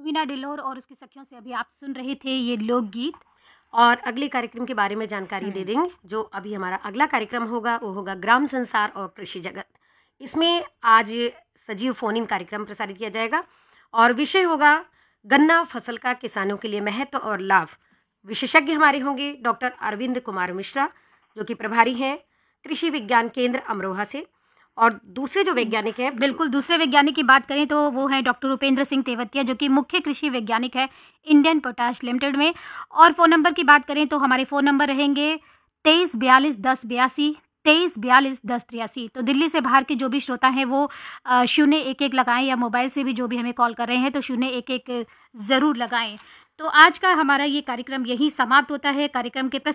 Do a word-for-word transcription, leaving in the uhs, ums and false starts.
वीना डिल्लोर और उसकी सखियों से अभी आप सुन रहे थे ये लोकगीत। और अगले कार्यक्रम के बारे में जानकारी दे देंगे। जो अभी हमारा अगला कार्यक्रम होगा वो होगा ग्राम संसार और कृषि जगत। इसमें आज सजीव फोन इन कार्यक्रम प्रसारित किया जाएगा और विषय होगा गन्ना फसल का किसानों के लिए महत्व और लाभ। विशेषज्ञ हमारे होंगे डॉक्टर अरविंद कुमार मिश्रा, जो कि प्रभारी हैं कृषि विज्ञान केंद्र अमरोहा से। और दूसरे जो वैज्ञानिक हैं, बिल्कुल दूसरे वैज्ञानिक की बात करें तो वो है डॉक्टर उपेंद्र सिंह तेवतिया, जो कि मुख्य कृषि वैज्ञानिक है इंडियन पोटाश लिमिटेड में। और फ़ोन नंबर की बात करें तो हमारे फ़ोन नंबर रहेंगे तेईस बयालीस दस बयासी, तेईस बयालीस दस तिरासी। तो दिल्ली से बाहर के जो भी श्रोता हैं वो शून्य एक एक लगाएं, या मोबाइल से भी जो भी हमें कॉल कर रहे हैं तो शून्य एक एक ज़रूर लगाएं। तो आज का हमारा ये कार्यक्रम यही समाप्त होता है। कार्यक्रम के